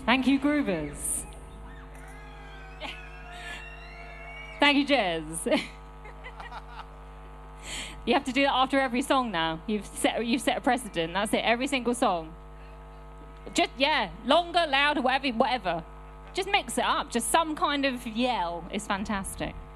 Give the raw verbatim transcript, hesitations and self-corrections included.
Thank you, Groovers. Thank you, Jez. You have to do that after every song now. You've set, you've set a precedent. That's it, every single song. Just, yeah, longer, louder, whatever, whatever. Just mix it up. Just some kind of yell is fantastic.